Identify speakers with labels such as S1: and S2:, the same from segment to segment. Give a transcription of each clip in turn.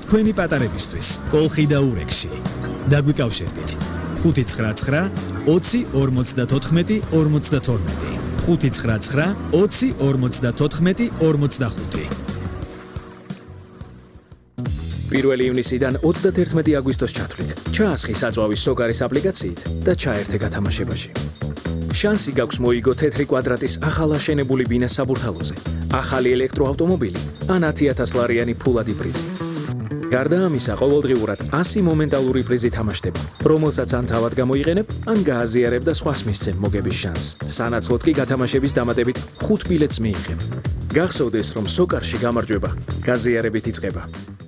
S1: თქვენი პატარებისთვის კოლხი და ურეკში. დაგვიკავშირდით 599 20 54 52 599 20 54 45.
S2: 1 ივნისიდან 31 აგვისტოს ჩათვლით. ჩაასხი საწვავის სოკარის აპლიკაციით და ჩაერთე გათამაშებაში. შანსი გაქვს მოიგო თეთრი კვადრატის ახალ აშენებული ბინა საბურთალოზე, ახალი ელექტროავტომობილი ან 10,000 ლარიანი ფულადი პრიზი. გარდა ამისა, ყოველდღიურად 100 მომენტალური პრიზი თამაშდება, რომელსაც ან თავად გამოიყენებ, ან გააზიარებ და სხვას მისცემ მოგების შანსს. სანაცვლოდ კი გათამაშების დამატებით 5 ბილეთს მიიღებ. გახსოვდეს, რომ სოკარში გამარჯვება გაზიარებით იწყება.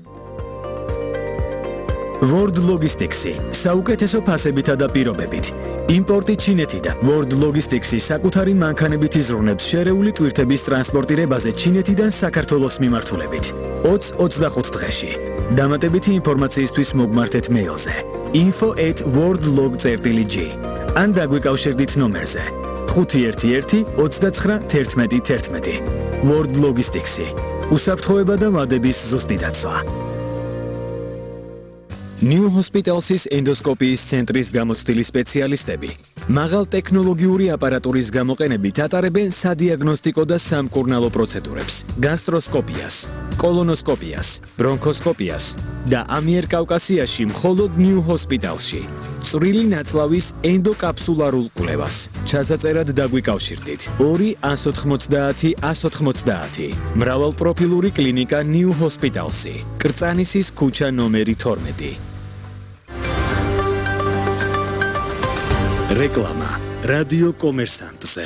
S1: World Logistics-ი საუკეთესო ფასებითა და პირობებით. იმპორტი ჩინეთიდან. World Logistics-ი საკუთარი მანქანებით იზრუნებს შერეული ტვირთების ტრანსპორტირებაზე ჩინეთიდან საქართველოს მიმართულებით. 20-25 დღეში. დამატებითი ინფორმაციისთვის მოგმართეთ მეილზე info@worldlog.gr ან დაგვიკავშირდით ნომერზე 511 29 11 11. World Logistics-ი უსაფრთხოება და ვადების ზუსტი დაცვა. New Hospital's ენდოსკოპიის ცენტრის გამოცდილი სპეციალისტები მაღალ ტექნოლოგიური აპარატურის გამოყენებით ატარებენ სადიაგნოსტიკო და სამკურნალო პროცედურებს, გასტროსკოპიას, კოლონოსკოპიას, ბრონქოსკოპიას და ამიერკავკასიაში მხოლოდ New Hospital's-ში წვრილი ნაწლავის ენდოკაფსულარულ კვლევას. ჩასაწერად დაგვიკავშირდით 2 190 190. მრავალპროფილური კლინიკა New Hospital's-ი, კრწანისის ქუჩა ნომერი 12. რეკლამა რადიო კომერსანტზე.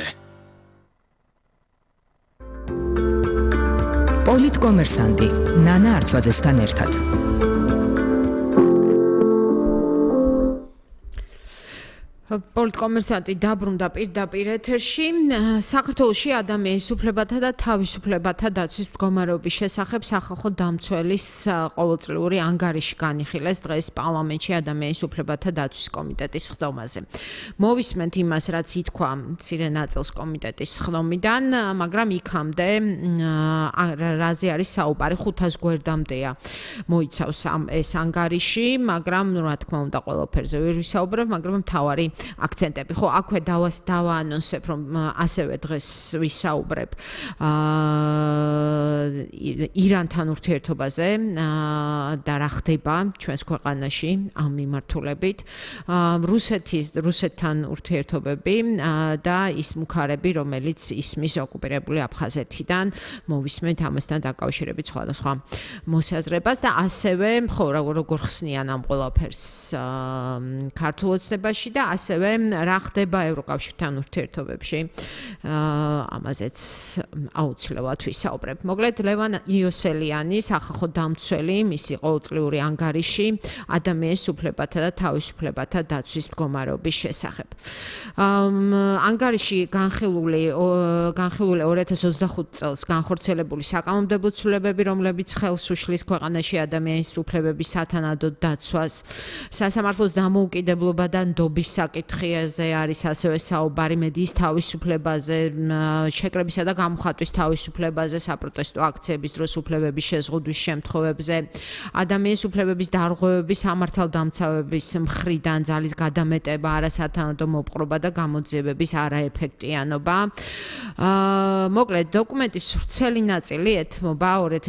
S3: პოლიტკომერსანტი ნანა არჩვაძესთან ერთად.
S4: პოლიტკომერსანტი დაბრუნდა პირდაპირ ეთერში. საქართველოში ადამიანის უფლებათა და თავისუფლებათა დაცვის მდგომარეობის შესახებ სახალხო დამცველის ყოველწლიური ანგარიში განიხილეს დღეს პარლამენტში ადამიანის უფლებათა დაცვის კომიტეტის ხდომაზე. მოვისმენთ იმას, რაც ითქვა მცირე ნაწილს კომიტეტის ხდომიდან, მაგრამ იქამდე რაზე არის საუბარი 500 გვერდამდეა მოიცავს ეს ანგარიში, მაგრამ რა თქმა უნდა ყველაფერზე ვერ ვისაუბრებ, მაგრამ მთავარი აქცენტები. ხო, აქვე დავაანონსებ, რომ ასევე დღეს ვისაუბრებ ირანთან ურთიერთობაზე და რა ხდება ჩვენს ქვეყანაში ამ მიმართულებით. რუსეთთან ურთიერთობები და ის მუქარები, რომელიც ისმის ოკუპირებული აფხაზეთიდან, მოვისმენთ ამასთან დაკავშირებით სხვადასხვა მოსაზრებას და ასევე ხო, როგორ ხსნიან ამ ყველაფერს ქართულ ოცნებაში და ასევე რა ხდება ევროკავშირთან ურთიერთობებში. ამაზეც აუცილებლად ვისაუბრებ. მოკლედ ლევან იოსელიანი, სახალხო დამცველი, მისი ყოველწლიური ანგარიში ადამიანის უფლებათა და თავისუფლებათა დაცვის მდგომარეობის შესახებ. ანგარიში განხილული 2025 წელს განხორციელებული საკანონმდებლო ცვლილებები, რომლებიც ხელს უშლის ქვეყანაში ადამიანის უფლებების სათანადო დაცვას, სასამართლოს დამოუკიდებლობა და ნდობის საკითხებზე არის ასევე საუბარი, მედიის თავისუფლებაზე, შეკრებისა და გამოხატვის თავისუფლებაზე, საპროტესტო აქციების დროს უფლებების შეზღუდვის შემთხვევებზე, ადამიანის უფლებების დარღვევების სამართალდამცავების მხრიდან ძალის გადამეტება, არასათანადო მოპყრობა და გამოძიებების არაეფექტიანობა. მოკლედ, დოკუმენტის ვრცელი ნაწილი ეთმობა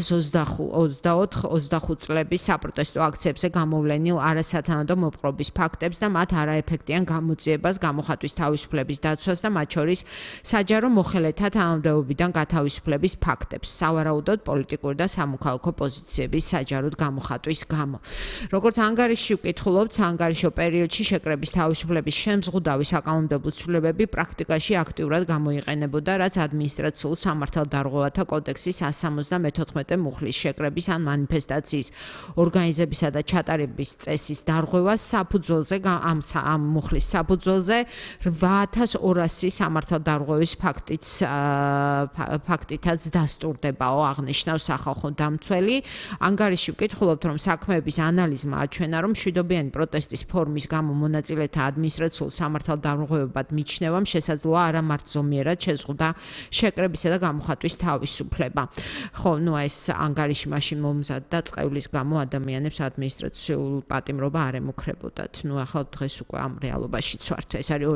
S4: 2024-25 წლების საპროტესტო აქციებზე გამოვლენილ არასათანადო მოპყრობის ფაქტებს და მათ არაეფექტიან გამოძიებას, გამოხატვის თავისუფლების დაცვას და მათ შორის საჯარო მოხელეთა თანამდებობიდან გათავისუფლების ფაქტებს, სავარაუდოდ პოლიტიკური და სამოქალაქო პოზიციების საჯაროდ გამოხატვის გამო. როგორც ანგარიში ვკითხულობთ, საანგარიშო პერიოდში შეკრების თავისუფლების შემზღუდავი საკანონმდებლო ცვლილებები პრაქტიკაში აქტიურად გამოიყენებოდა, რაც ადმინისტრაციულ სამართალდარღვევათა კოდექსის 174 მუხლის შეკრების ან მანიფესტაციის ორგანიზებისა და ჩატარების წესის დარღვევას საფუძველზე ამ მუხლის საფუძველზე 8200 სამართალდარღვევის ფაქტითაც დასტურდებაო აღნიშნავს სახალხო დამცველი. ანგარიში ვკითხულობთ, რომ საქმეების ანალიზმა აჩვენა, რომ მშვიდობიანი პროტესტის ფორმის გამო მონაწილეთა ადმინისტრაციულ სამართალდარღვევებად მიჩნევამ შესაძლოა არა მარტზომიერად შეზღუდა შეკრებისა და გამოხატვის თავისუფლება. ხო, ეს ანგარიში მაშინ მომზადდა წყევლის გამო ადამიანებს ადმინისტრაციულ პატიმრობა არ ემუქრებოდათ. ახლა დღეს უკვე ამ რეალობაშიც ვართ. ეს არის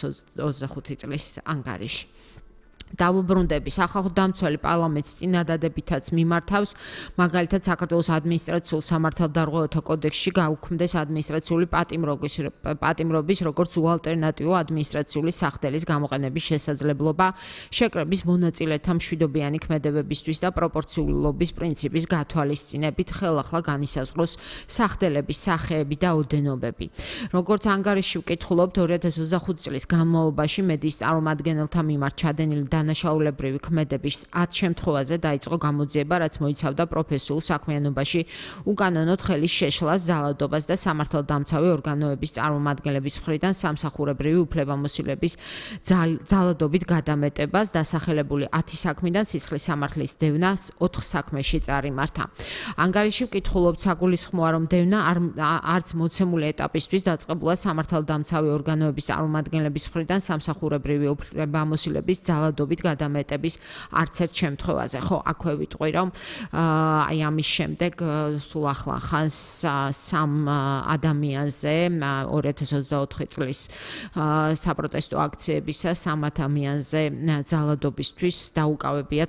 S4: 2025 წლის ანგარიში. დავუბრუნდები სახალხო დამცველი პარლამენტს წინადადებითაც მიმართავს, მაგალითად საქართველოს ადმინისტრაციულ სამართალდარღვევათა კოდექსში გაუქმდეს ადმინისტრაციული პატიმრობის როგორც უალტერნატივო ადმინისტრაციული სახდელის გამოყენების შესაძლებლობა შეკრების მონაწილეთა მშვიდობიანი ქმედებებისთვის და პროპორციულობის პრინციპის გათვალისწინებით ხელახლა განისაზღვროს სახდელების სახეები და ოდენობები. როგორც ანგარიში ვკითხულობთ, 2025 წლის განმავლობაში მედიის წარმომადგენელთა მიმართ ჩადენილი დანაშაულებრივი ქმედების 10 შემთხვევაზე დაიწყო გამოძიება, რაც მოიცავდა პროფესიულ საქმიანობაში უკანონოდ ხელის შეშლას, ზალადობას და სამართალდამცავი ორგანოების წარმომადგენლების მხრიდან სამსახურებრივი უფლებამოსილების ზალადობით გადამეტებას, დასახელებული 10 საქმიდან სისხლის სამართლის დევნას 4 საქმეში წარიმართა. ანგარიში ვკითხულობთ, საგულისხმოა, რომ დევნა არც მოცემული ეტაპისთვის დაწყებულა სამართალდამცავი ორგანოების წარმომადგენლების მხრიდან სამსახურებრივი უფლებამოსილების ზალადობით გადამეტების არც ერთ შემთხვევაზე. ხო, აქვე ვიტყვი, რომ აი ამის შემდეგ სულ ახლა ხანს 3 ადამიანზე 2024 წლის საპროტესტო აქციებისას 3 ადამიანზე ზალადობისთვის დაუკავებიათ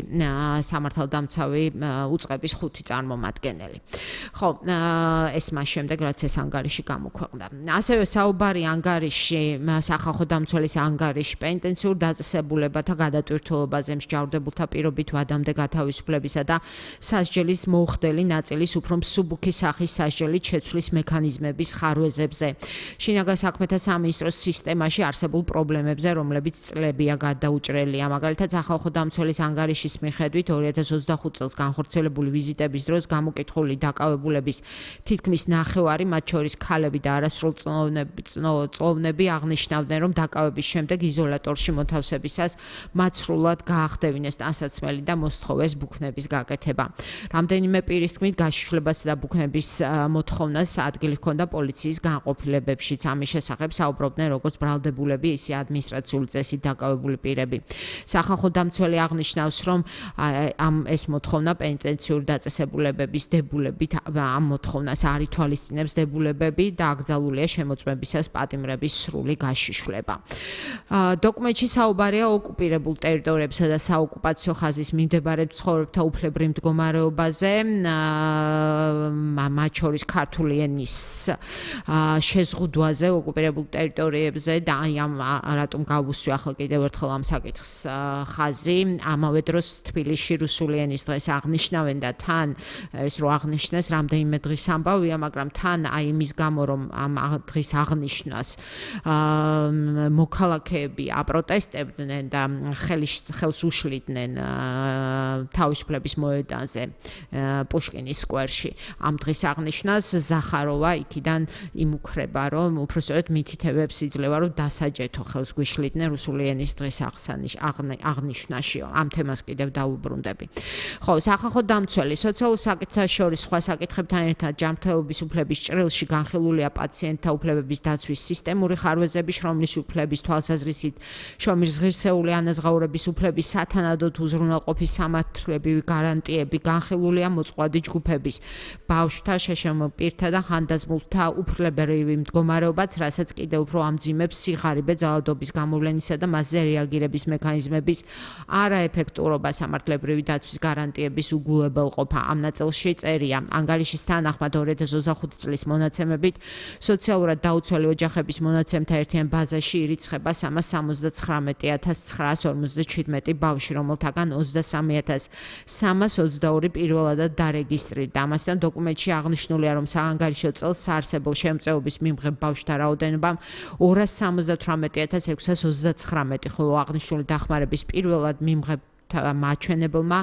S4: 5 სამართალდამცავი უწყების 5 წარმომადგენელი. ხო, ეს მას შემდეგ რაც ეს ანგარიში გამოქვეყნდა. ასევე საუბარი ანგარიში სახალხო დამცველის ანგარიში პენტენციურ დაწესებულებათა გადატვირთულობაზე მსჯავრდებულთა პირობით ვადამდე გათავისუფლებისა და სასჯელის მოუხდელი ნაწილის უფრო მსუბუქი სახის სასჯელით შეცვლის მექანიზმების ხარვეზებზე. შინაგან საქმეთა სამინისტროს სისტემაში არსებულ პრობლემებზე, რომლებიც წლებია გადაუჭრელია. მაგალითად, სახალხო დამცველის ანგარიშის მიხედვით 2025 წელს განხორციელებული ვიზიტების დროს გამოკითხული დაკავებულების თითქმის ნახევარი, მათ შორის ქალები და არასრულ წლოვნები აღნიშნავდნენ, რომ დაკავების შემდეგ იზოლატორში მოთავსებისას მათ სრულად გაახდევინეს ტანსაცმელი და მოსთხოვეს ბუქნების გაკეთება. რამდენიმე პირის თქმით, გაშიშვლებასა და ბუქნების მოთხოვნას ადგილი ჰქონდა პოლიციის განყოფილებებშიც. ამის შესახებ საუბრობდნენ როგორც ბრალდებულები, ისე ადმინისტრაციული წესით დაკავებული პირები. სახალხო დამცველი აღნიშნავს, რომ ეს მოთხოვნა პენტენციური დაწესებულებების დებულებით ამ მოთხოვნას არ ითვალისწინებს დებულებები და აკრძალულია შემოწმებისას პატიმრების სრული გაშიშვლება. დოკუმენტში საუბარია ოკუპირებულ ტერიტორიებსა და საოკუპაციო ხაზის მიმდებარე მცხოვრებთა უფლებრივ მდგომარეობაზე, მათ შორის ქართული ენის შეზღუდვაზე ოკუპირებულ ტერიტორიებზე და რატომ გავუსვი ახლა კიდევ ერთხელ ამ საკითხს ხაზი. ამავე დროს თბილისში რუსული ენის დღეს აღნიშნავენ და თან ეს რო აღნიშნეს რამდენიმე დღის ამბავია, მაგრამ თან აი იმის გამო რომ ამ დღის აღნიშვნას მოქალაქეები აპროტესტებდნენ და ხელს უშლიდნენ თავისუფლების მოედანზე პუშკინის სკვერში. ამ დღის აღნიშვნას ზახაროვა იქიდან იმუქრება, რომ უბრალოდ მითითებებს იძლევა, რომ დასაჯეთო ხელს გვიშლიდნენ რუსული ენის დღის აღნიშვნაში. ამ თემას კიდევ დავუბრუნდები. ხო, სახალხო დამცველი სოციალურ საკითხთა შორის სხვა საკითხებთან ერთად ჯანმრთელობის უფლების ჭრილში განხილულია პაციენტთა უფლებების დაცვის სისტემური ხარვეზები, შრომის უფლების თვალსაზრისით შრომის ღირსეული ანაზღაურების უფლების სათანადოდ უზრუნველყოფის სამართლებრივი გარანტიები, განხილულია მოწყვლადი ჯგუფების, ბავშვთა, შეშემო პირთა და ხანდაზმულთა უფლებრივი მდგომარეობაც, რასაც კიდევ უფრო ამძიმებს სიღარიბე ძალადობის გამოვლენისა და მასზე რეაგირების მექანიზმების არაეფექტურობა, სამართლებრივი დაცვის გარანტიების უგულებელყოფა. ამ ნაწილში წერია, ანგარიშის თანახმად 2025 წლის მონაცემებით სოციალურად დაუცველი ოჯახების მონაცემთა ერთიან ბაზაში ირიცხება 399,957 ბავშვი, რომელთაგან 23,322 პირველადად დარეგისტრირდა. ამასთან დოკუმენტში აღნიშნულია, რომ საანგარიშო წელს საარსებო შემწეობის მიმღებ ბავშვთა რაოდენობამ 278,629, ხოლო აღნიშნული დახმარების პირველად მიმღებ მაჩვენებელმა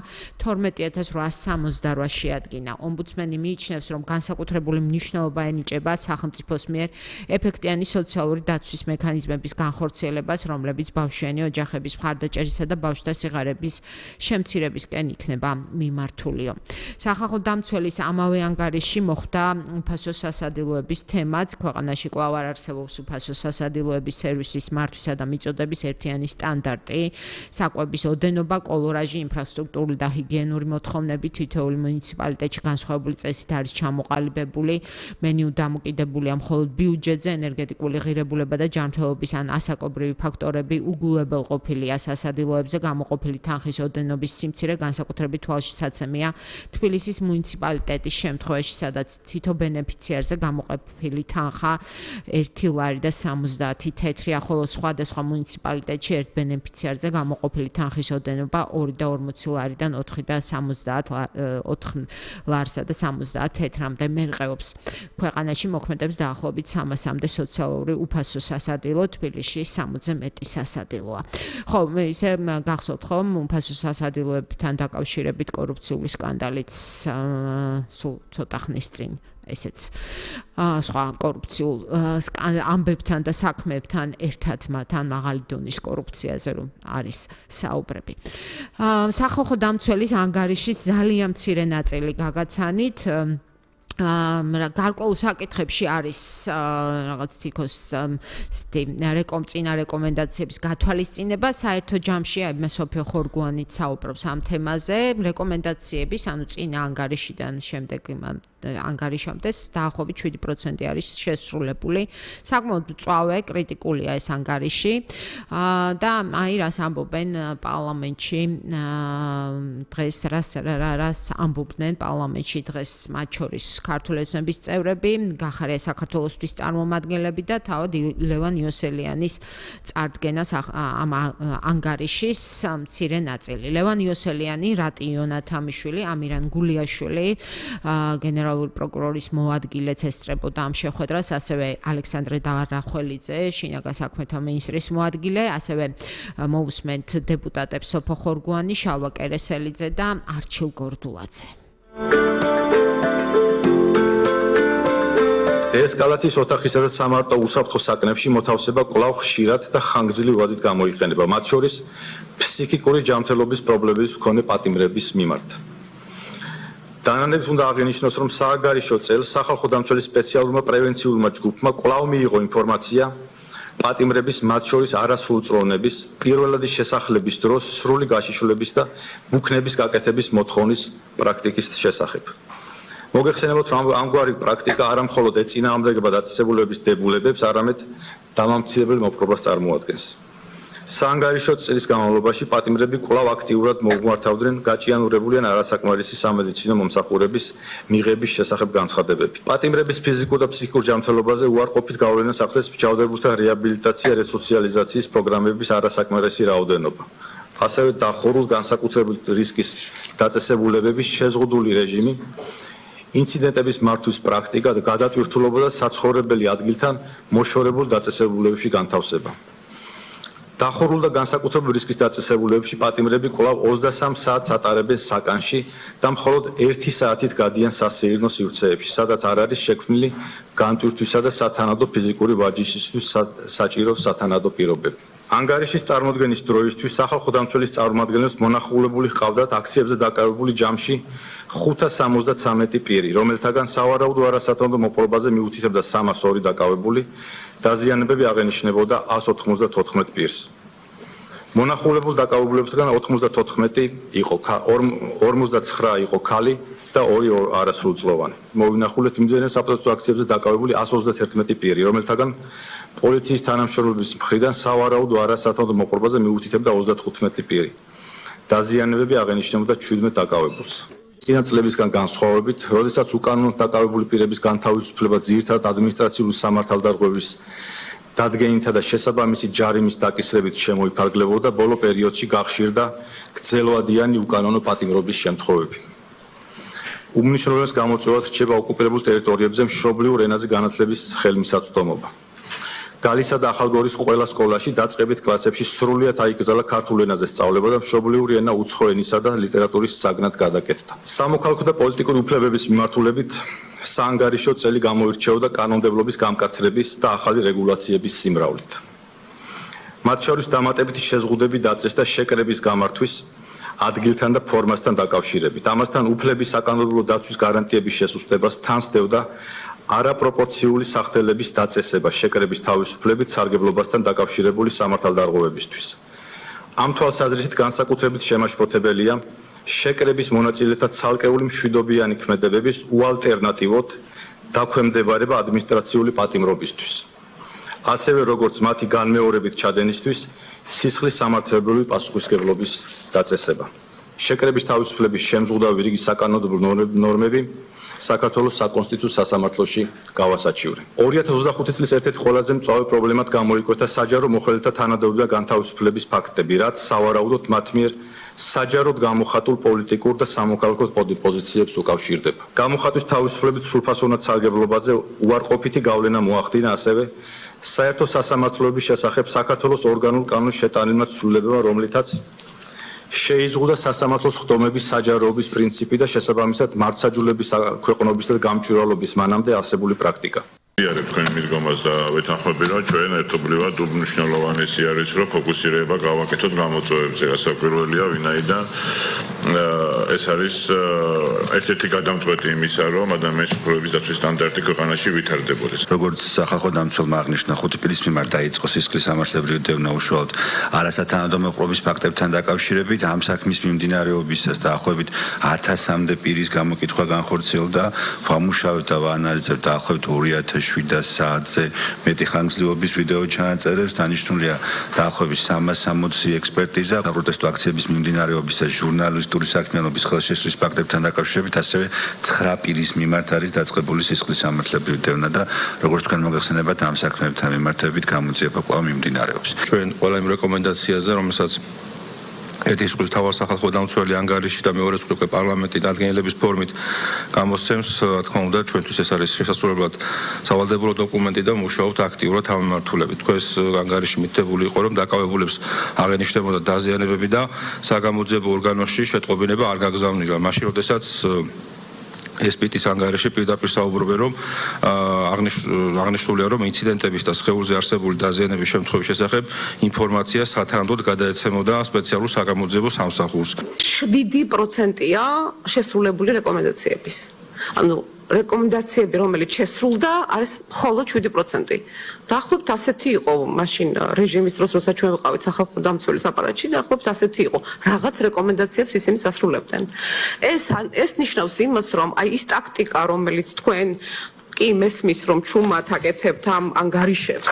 S4: 12868 შეადგინა. ომბუდსმენი მიიჩნევს, რომ განსაკუთრებული მნიშვნელობა ენიჭება სახელმწიფოს მიერ ეფექტიანი სოციალური დაცვის მექანიზმების განხორციელებას, რომლებიც ბავშვიანი ოჯახების მხარდაჭერისა და ბავშვთა სიღარიბის შემცირებისკენ იქნება მიმართულიო. სახალხო დამცველის ამავე ანგარიში მოხვდა უფასო სასადილოების თემაც. ქვეყანაში კვლავ არ არსებობს უფასო სასადილოების სერვისის მართვისა და მიწოდების ერთიანი სტანდარტი, საკვების ოდენობა, კოლორაჟი, ინფრასტრუქტურული და ჰიგიენური მოთხოვნები თითოეული მუნიციპალიტეტში განსხვავებული წესით არის ჩამოყალიბებული. მენიუ დამოკიდებულია მხოლოდ ბიუჯეტზე, ენერგეტიკული ღირებულება და ჯანმრთელობის ან ასაკობრივი ფაქტორები უგულებელ ყოფილია სასადილოებზე გამოყოფილი თანხის ოდენობის სიმცირე განსაკუთრებით თვალშისაცემია თბილისის მუნიციპალიტეტის შემთხვევაში, სადაც თითო ბენეფიციარზე გამოყოფილი თანხა 1 ლარი და 70 თეთრია, ხოლო სხვადასხვა მუნიციპალიტეტში ერთ ბენეფიციარზე გამოყოფილი თანხის ოდენობა 2 და 40 ლარიდან 4 და 4 ლარსა და 70 თეთრამდე მერყეობს. ქვეყანაში მოქმედებს დაახლოებით 300-მდე სოციალური უფასო სასადილო, თბილისში 60-ზე მეტი სასადილოა. ხო, ისე გახსოვთ ხომ უფასო სასადილოებთან დაკავშირებით კორუფციული სკანდალიც სულ ცოტა ხნის წინ ესეც სხვა კორუფციულ ამბებთან და საქმეებთან ერთად მათთან მაღალი დონის კორუფციაზე რომ არის საუბრები. სახალხო დამცველის ანგარიშის ძალიან მცირე ნაწილი გაგაცანით. გარკვეულ საკითხებში არის რაღაც თითქოს წინა რეკომენდაციების გათვალისწინება. საერთო ჯამში სოფიო ხორგუანიც საუბრობს ამ თემაზე. რეკომენდაციების, ანუ წინა ანგარიშიდან შემდეგ ანგარიშამდე დაახლოებით 7% არის შესრულებული. საკმაოდ მწვავე, კრიტიკულია ეს ანგარიში და აი რას ამბობენ პარლამენტში დღეს რას ამბობდნენ პარლამენტში დღეს მათ შორის ქართული ოცნების წევრები, გახარია საქართველოსთვის წარმომადგენლები და თავად ლევან იოსელიანის წარდგენას ამ ანგარიშის მცირე ნაწილი. ლევან იოსელიანი, რატი იონათამიშვილი, ამირან გულიაშვილი, გენერალური პროკურორის მოადგილეც ესწრებოდა ამ შეხვედრას, ასევე ალექსანდრე დაღარახველიძე, შინაგან საქმეთა მინისტრის მოადგილე, ასევე მოусმენთ დეპუტატებს სოფო ხორგუანი, შალვა კერესელიძე და არჩილ გორდულაძე.
S5: დეესკალაციის ოთახის და სამარტო უსაფრთხო საკნებში მოთავსება კვლავ ხშირად და ხანგრძლივ ვადით გამოიყენება, მათ შორის ფსიქიკური ჯანმრთელობის პრობლემების მქონე პატიმრების მიმართ. დანანებით უნდა აღინიშნოს, რომ სააგარიშო წელს სახალხო დამცველის სპეციალურმა პრევენციულმა ჯგუფმა კვლავ მიიღო ინფორმაცია პატიმრების, მათ შორის არასრულწლოვნების, პირველადი შესახლების დროს სრული გაშიშვლების და ბუქნების გაკეთების მოთხოვნის პრაქტიკის შესახებ. მოგეხსენებათ, რომ ამგვარი პრაქტიკა არა მხოლოდ ეწინააღმდეგება დაწესებულებების დებულებებს, არამედ დამამცირებელ მოპყრობას წარმოადგენს. საანგარიშო წლის განმავლობაში პატიმრები კვლავ აქტიურად მოგვართავდნენ გაჭიანურებული ან არასაკმარისი სამედიცინო მომსახურების მიღების შესახებ განცხადებები. პატიმრების ფიზიკურ და ფსიქიკურ ჯანმრთელობაზე უარყოფით გავლენას ახდენს მჯავრდებულთა რეაბილიტაცია რესოციალიზაციის პროგრამების არასაკმარისი რაოდენობა. ასევე დახურულ განსაკუთრებული რისკის დაწესებულებების შეზღუდული რეჟიმი, ინციდენტების მართვის პრაქტიკა და გადატვირთულობა და საცხოვრებელი ადგილთან მოშორებულ დაწესებულებებში განთავსება. დახურულ და განსაკუთრებული რისკის დაწესებულებებში პატიმრები კვლავ 23 საათს ატარებენ საკანში და მხოლოდ 1 საათით გადიან სასეირნო სივრცეებში, სადაც არ არის შექმნილი განტვირთვისა და სათანადო ფიზიკური ვარჯიშისთვის საჭირო სათანადო პირობები. ანგარიშის წარმოდგენის დროისთვის სახალხო დამცველის წარმომადგენლებს მონახულებული ჰყავდათ აქციებზე დაკავებული ჯამში 573 პირი, რომელთაგან სავარაუდო არასათანადო მოპყრობაზე მიუთითებდა 302 დაკავებული, დაზიანებები აღენიშნებოდა 194 პირს. მონახულებულ დაკავებულებისგან 94 იყო 59 იყო ქალი და 2 არასრულწლოვანი. მოვინახულეთ იმდენად საპროტესტო აქციებზე დაკავებული 131 პირი, რომელთაგან პოლიციის თანამშრომლების მხრიდან სავარაუდო არასათანადო მოპყრობაზე მიუთითებდა 35 პირი. დაზიანებები აღენიშნებოდა 17 დაკავებულს. წინა წლებისგან განსხვავებით, როდესაც უკანონოდ დაკავებული პირების განთავისუფლება ძირითადად ადმინისტრაციული სამართალდარღვევის დადგენითა და შესაბამისი ჯარიმის დაკისრებით შემოიფარგლებოდა, ბოლო პერიოდში გახშირდა გრძელვადიანი უკანონო პატიმრობის შემთხვევები. უმნიშვნელოვანეს გამოწვევად რჩება ოკუპირებულ ტერიტორიებზე მშობლიურ ენაზე განათლების ხელმისაწვდომობა. გალისა და ახალგორის ყველა სკოლაში დაწყებით კლასებში სრულიად აიკრძალა ქართულ ენაზე სწავლება და მშობლიური ენა უცხო ენისა და ლიტერატურის საგნად გადაკეთდა. სამოქალაქო და პოლიტიკური უფლებების მიმართულებით საანგარიშო წელი გამოირჩეოდა კანონმდებლობის გამკაცრების და ახალი რეგულაციების სიმრავლით. მათ შორის დამატებითი შეზღუდვები დაწეს და შეკრების გამართვის ადგილთან და ფორმასთან დაკავშირებით. ამასთან უფლების საკანონმდებლო დაცვის გარანტიების შესუსტებას თან სდევდა არაპროპორციული სახდელების დაწესება შეკრების თავისუფლებით სარგებლობასთან დაკავშირებული სამართალდარღვევებისთვის. ამ თვალსაზრისით განსაკუთრებით შემაშფოთებელია შეკრების მონაწილეთა ცალკეული მშვიდობიანი ქმედებების უალტერნატივოდ დაქვემდებარება ადმინისტრაციული პატიმრობისთვის. ასევე როგორც მათი განმეორებით ჩადენისთვის სისხლის სამართლებრივი პასუხისმგებლობის დაწესება. შეკრების თავისუფლების შემზღუდავი რიგი საკანონმდებლო ნორმები საქართველოს საკონსტიტუციო სასამართლოში გავასაჩივრე. 2025 წლის ერთ-ერთი ყველაზე მწვავე პრობლემად გამოიკვეთა საჯარო მოხელეთა თანადობები და განთავისუფლების ფაქტები, რაც სავარაუდოდ მათ მიერ საჯაროდ გამოხატულ პოლიტიკურ და სამოქალაქო პოზიციებს უკავშირდება. გამოხატვის თავისუფლებით სრულფასოვნად სარგებლობაზე უარყოფითი გავლენა მოახდინა ასევე საერთო სასამართლოების შესახებ საქართველოს ორგანულ კანონის შეტანილმა ცვლილებებმა, რომლითაც შეიზღუდა სასამართლოს ხდომების საჯაროობის პრინციპი და შესაბამისად მართლმსაჯულების ქვეყნობისა და გამჭვირვალობის მანამდე არსებული პრაქტიკა.
S6: იარებ თქვენ მიდგომას და ვეთანხმები, რომ ჩვენ ერთობლივად უმნიშვნელოვანესი არის, რომ ფოკუსირება გავაკეთოთ გამოწვევებზე. გასაკვირველია, ვინაიდან ეს არის ერთ-ერთი გადამწყვეტი იმისა, რომ ადამიანის უფლებების დაცვის სტანდარტი ქვეყანაში ვითარდებოდეს.
S7: როგორც სახალხო დამცველმა აღნიშნა, 5 პირის მიმართ დაიწყო სისხლის სამართლებრივი დევნა უშუალოდ არასათანადო მოპყრობის ფაქტებთან დაკავშირებით. ამ საქმის მიმდინარეობისას დაახლოებით 1000-მდე პირის გამოკითხვა განხორციელდა. ვამუშავებთ და ვაანალიზებთ დაახლოებით 2700 საათზე მეტი ხანგრძლივობის ვიდეო ჩანაწერებს. დანიშნულია დაახლოებით 360 ექსპერტიზა. პროტესტო აქციების მიმდინარეობისას ჟურნალისტური საქმიანობის ხელშესრულის ფაქტებთან დაკავშირებით ასევე 9 პირის მიმართ არის დაწყებული სისხლის სამართლებრივი დევნა და როგორც თქვენ მოგეხსენებათ, ამ საქმეებთან მიმართებით გამოძიება კვლავ მიმდინარეობს.
S8: ჩვენ ყველა იმ რეკომენდაციაზე, რომელსაც ერთი სკოლის თავალსახელმო დამცველი ანგარიში და მეორე სკოლის პარლამენტი დადგენილების ფორმით გამოსცემს, რა თქმა უნდა, ჩვენთვის ეს არის შესაძლებლად სავალდებულო დოკუმენტი და მუშაობთ აქტიურად ამ მიმართულებით. თქვენს ანგარიში მითითებული იყო, რომ დაკავებულებს აღენიშნებოდა დაზიანებები და საგამოძიებო ორგანოში შეტყობინება არ გაგზავნილა. მაშინ, როდესაც ესპიტის ანგარიში პირდაპირ საუბრობენ, რომ აღნიშნულია, რომ ინციდენტების და სხეულზე არსებული დაზიანების შემთხვევების შესახებ ინფორმაცია სათანადოდ გადაეცემოდა სპეციალურ საგამოძიებო სამსახურს.
S9: 7%-ია შესრულებული რეკომენდაციების. ანუ რეკომენდაციები, რომელიც შესრულდა, არის მხოლოდ 7%. დაახლოებით ასეთი იყო მაშინ რეჟიმის დროს, როცა ჩვენ ვიყავით სახალხო დამცველის აპარატში, დაახლოებით ასეთი იყო. რაღაც რეკომენდაციებს ისინი სასრულებდნენ. ეს ნიშნავს იმას, რომ აი ის ტაქტიკა, რომელიც თქვენ კი მესმის, რომ ჩუმად აკეთებთ ამ ანგარიშებს,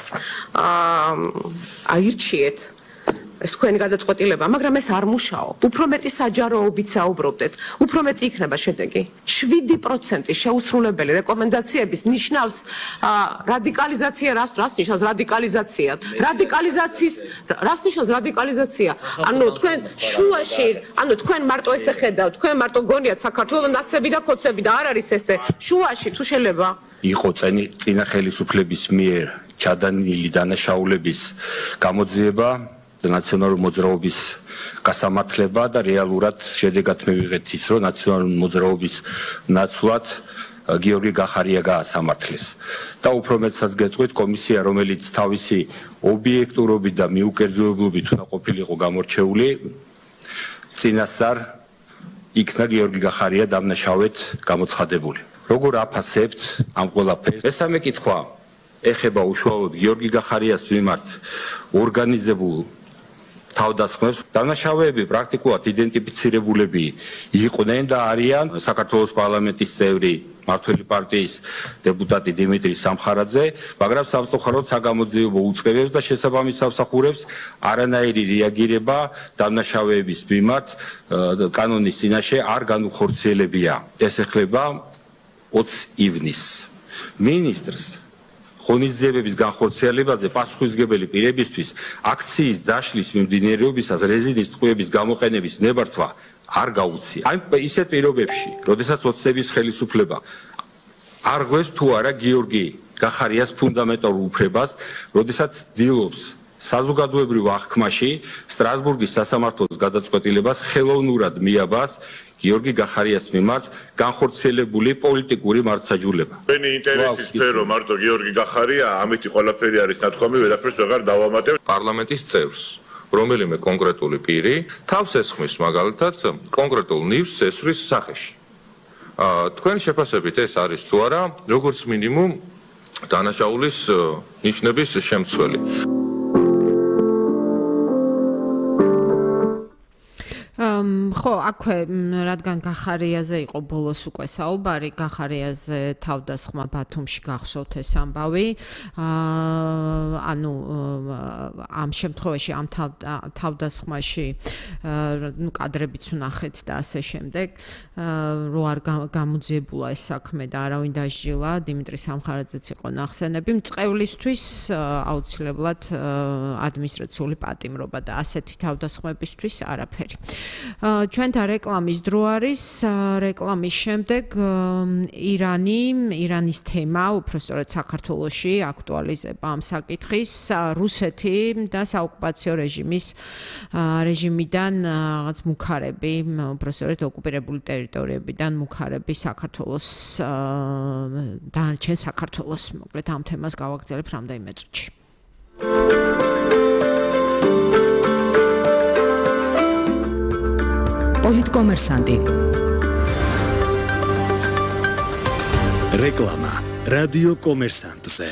S9: აირჩიეთ ეს თქვენი გადაწყვეტილება, მაგრამ ეს არ მუშაობ. უფრო მეტი საჯაროობით საუბრობდეთ, უფრო მეტი იქნება შედეგი. 7% შეუსრულებელი რეკომენდაციების ნიშნავს რადიკალიზაცია, რას ნიშნავს რადიკალიზაცია? რას ნიშნავს რადიკალიზაცია? ანუ თქვენ შუაში, თქვენ მარტო ესე ხედავთ, თქვენ მარტო გონიათ საქართველოს ნაცები და ქოცები და არ არის ესე. შუაში თუ შეიძლება
S10: იყო წინა ხელისუფლების მიერ ჩადენილი დანაშაულების გამოძიება ნაციონალური მოძრაობის გასამართლება და რეალურად შედეგად მივიღეთ ის, რომ ნაციონალური მოძრაობის ნაცვლად გიორგი გახარია გაასამართლეს. და უფრო მეტსაც გეტყვით, კომისია, რომელიც თავისი ობიექტურობით და მიუკერძოებლობით უნდა ყოფილიყო გამორჩეული, წინასწარ იქნა გიორგი გახარია დამნაშავედ გამოცხადებული. როგორ აფასებთ ამ ყველაფერს? მესამე კითხვა ეხება უშუალოდ გიორგი გახარიას მიმართ ორგანიზებულ თავდასხმებს. დამნაშავეები პრაქტიკულად იდენტიფიცირებულები იყვნენ და არიან საქართველოს პარლამენტის წევრი, მართველი პარტიის დეპუტატი დიმიტრი სამხარაძე, მაგრამ სამწუხაროდ საგამოძიებო უწყებებს და შესაბამის სამსახურებს არანაირი რეაგირება დამნაშავეების მიმართ კანონის წინაშე არ განუხორციელებია. ეს ეხება 20 ივნისს. მინისტრს ღონისძიებების განხორციელებაზე პასუხისმგებელი პირებისთვის აქციის დაშლის მიმდინარეობისას რეზინის ტყვეების გამოყენების ნებართვა არ გაუწია. აი ისეთ პირობებში, როდესაც ოცნების ხელისუფლება არ ღვევს თუ არა გიორგი გახარიას ფუნდამენტალურ უფლებას, როდესაც ცდილობს საზოგადოებრივ აღქმაში სტრასბურგის სასამართლოს გადაწყვეტილებას ხელოვნურად მიაბას გიორგი გახარიას მიმართ განხორციელებული პოლიტიკური მართლმსაჯულება.
S6: Თქვენი ინტერესის სფერო მარტო გიორგი გახარია, ამიტი ყველაფერი არის ნათქვამი, ვერაფერს ვეღარ დავამატებ.
S8: პარლამენტის წევრს რომელიმე კონკრეტული პირი თავს ესხმის მაგალითად კონკრეტულ ნივს ესვრის სახეში. თქვენ შეფასებით ეს არის თუ არა როგორც მინიმუმ დანაშაულის ნიშნების შემცველი.
S4: ხო, აქვე რადგან გახარიაზე იყო ბოლოს უკვე საუბარი, გახარიაზე თავდასხმა ბათუმში გახსოვთ ეს ამბავი. ანუ ამ შემთხვევაში ამ თავდასხმაში კადრებიც ვნახეთ და ასე შემდეგ, რო არ გამოძიებულა ეს საქმე და არავინ დასჯილა, დიმიტრი სამხარაძეც იყო ნახსენები, მწყევლისთვის აუცილებლად ადმინისტრაციული პატიმრობა და ასეთი თავდასხმებისთვის არაფერი. ჩვენთან რეკლამის დრო არის. რეკლამის შემდეგ ირანის თემა, უпростоრად საქართველოში აქტუალიზება ამ საკითხის, რუსეთი და საოკუპაციო რეჟიმიდან რაღაც მუქარები, უпростоრად ოკუპირებული ტერიტორიებიდან მუქარები საქართველოს დანარჩენ საქართველოს, მოკლედ ამ თემას გავაგრძელებ რამდენიმე წუთში.
S3: პოლიტკომერსანტი.
S1: რეკლამა რადიო კომერსანტზე.